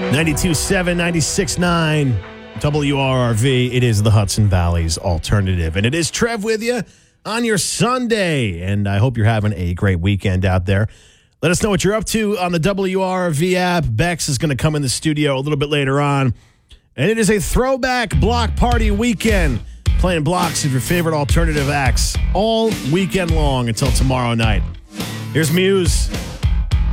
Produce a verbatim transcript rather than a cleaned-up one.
ninety-two point seven, ninety-six point nine, W R R V. It is the Hudson Valley's alternative. And it is Trev with you on your Sunday. And I hope you're having a great weekend out there. Let us know what you're up to on the W R R V app. Bex is going to come in the studio a little bit later on. And it is a throwback block party weekend. Playing blocks of your favorite alternative acts all weekend long until tomorrow night. Here's Muse.